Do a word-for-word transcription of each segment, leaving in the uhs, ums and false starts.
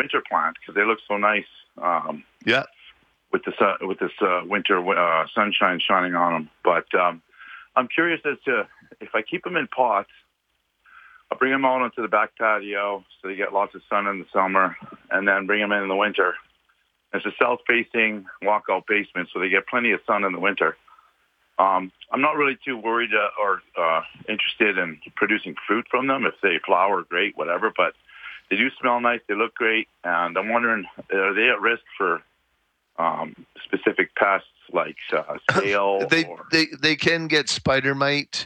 winter plant because they look so nice. Um, yeah. With this uh, with this uh, winter uh, sunshine shining on them, but um, I'm curious as to if I keep them in pots, I'll bring them out onto the back patio so they get lots of sun in the summer, and then bring them in in the winter. It's a south-facing walkout basement, so they get plenty of sun in the winter. Um, I'm not really too worried uh, or uh, interested in producing fruit from them. If they flower, great, whatever. But they do smell nice. They look great, and I'm wondering, are they at risk for Um, specific pests like uh, scale? they or... they they can get spider mite,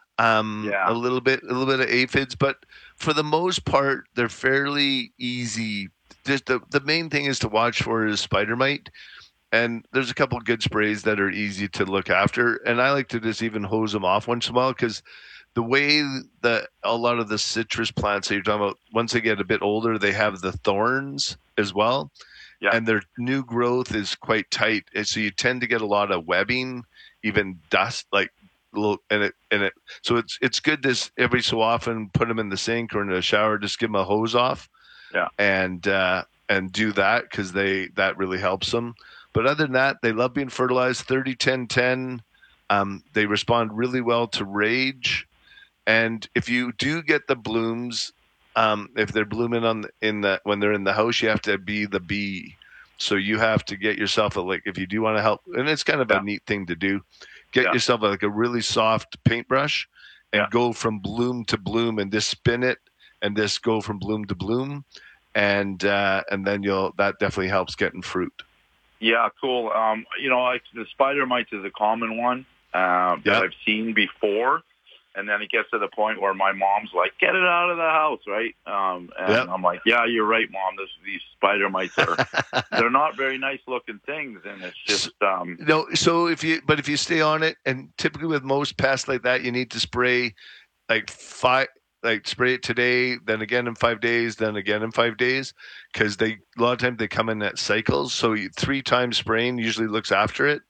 um, yeah. a little bit, a little bit of aphids, but for the most part, they're fairly easy. Just the the main thing is to watch for is spider mite, and there's a couple of good sprays that are easy to look after. And I like to just even hose them off once in a while because the way that a lot of the citrus plants that you're talking about, once they get a bit older, they have the thorns as well. Yeah. And their new growth is quite tight, and so you tend to get a lot of webbing, even dust, like little, and it and it. So it's it's good to every so often put them in the sink or in the shower, just give them a hose off, yeah, and uh, and do that because they that really helps them. But other than that, they love being fertilized. thirty ten ten Um, they respond really well to rage, and if you do get the blooms. Um, if they're blooming on the, in the when they're in the house, you have to be the bee. So you have to get yourself a like if you do want to help, and it's kind of yeah. a neat thing to do. Get yeah. yourself a, like a really soft paintbrush and yeah. go from bloom to bloom, and just spin it, and just go from bloom to bloom, and uh, and then you'll that definitely helps getting fruit. Yeah, cool. Um, you know, like the spider mite is a common one uh, that yeah. I've seen before. And then it gets to the point where my mom's like, get it out of the house, right? Um, and yep. I'm like, yeah, you're right, Mom. This, these spider mites are, they're not very nice looking things. And it's just... Um, no, so if you, but if you stay on it, and typically with most pests like that, you need to spray like five, like spray it today, then again in five days, then again in five days. Cause they, a lot of times they come in at cycles. So you, three times spraying usually looks after it.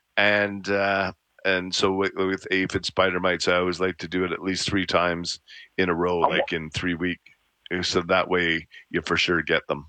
And, uh, And so with, with aphid spider mites, I always like to do it at least three times in a row, like in three weeks. So that way you for sure get them.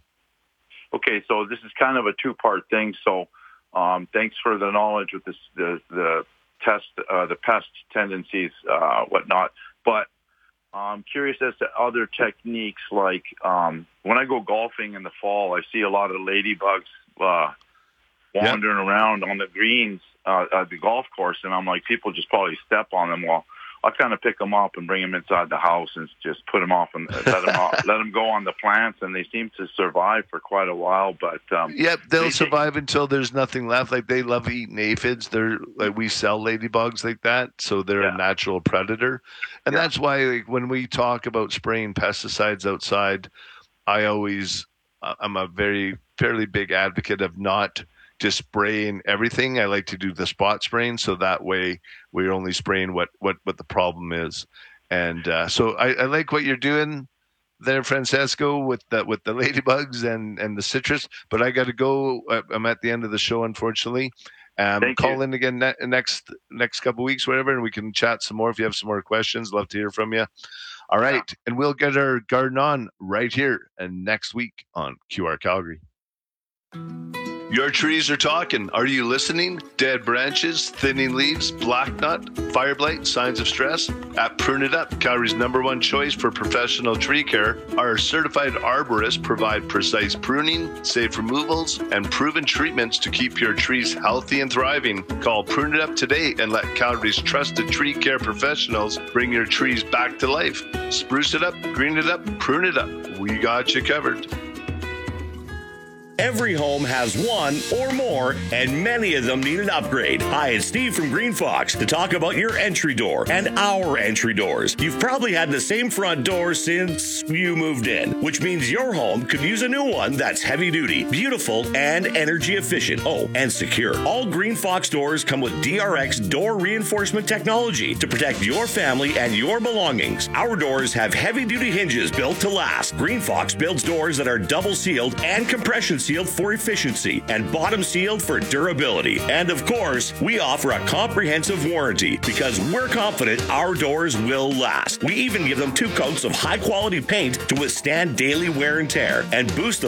Okay, so this is kind of a two-part thing. So um, thanks for the knowledge with this, the the test, uh, the pest tendencies, uh, whatnot. But I'm curious as to other techniques. Like um, when I go golfing in the fall, I see a lot of ladybugs uh, wandering yep. around on the greens. Uh, at the golf course, and I'm like, people just probably step on them. Well, I kind of pick them up and bring them inside the house and just put them off and let them off, let them go on the plants, and they seem to survive for quite a while. But um, yeah, they'll they, survive until there's nothing left. Like they love eating aphids. They're like we sell ladybugs like that, so they're yeah. a natural predator, and yeah. that's why like, when we talk about spraying pesticides outside, I always uh, I'm a very fairly big advocate of not just spraying everything. I like to do the spot spraying, so that way we're only spraying what what, what the problem is. And uh, so I, I like what you're doing there, Francesco, with the with the ladybugs and, and the citrus. But I got to go. I'm at the end of the show, unfortunately. Um, Thank call you. in again ne- next next couple of weeks, whatever, and we can chat some more if you have some more questions. Love to hear from you. All right, yeah. And we'll get our garden on right here and next week on Q R Calgary. Your trees are talking. Are you listening? Dead branches, thinning leaves, black nut, fire blight, signs of stress? At Prune It Up, Calgary's number one choice for professional tree care, our certified arborists provide precise pruning, safe removals, and proven treatments to keep your trees healthy and thriving. Call Prune It Up today and let Calgary's trusted tree care professionals bring your trees back to life. Spruce it up, green it up, prune it up. We got you covered. Every home has one or more, and many of them need an upgrade. Hi, it's Steve from Green Fox to talk about your entry door and our entry doors. You've probably had the same front door since you moved in, which means your home could use a new one that's heavy duty, beautiful, and energy efficient. Oh, and secure. All Green Fox doors come with D R X door reinforcement technology to protect your family and your belongings. Our doors have heavy duty hinges built to last. Green Fox builds doors that are double sealed and compression sealed for efficiency and bottom sealed for durability. And of course, we offer a comprehensive warranty because we're confident our doors will last. We even give them two coats of high quality paint to withstand daily wear and tear and boost the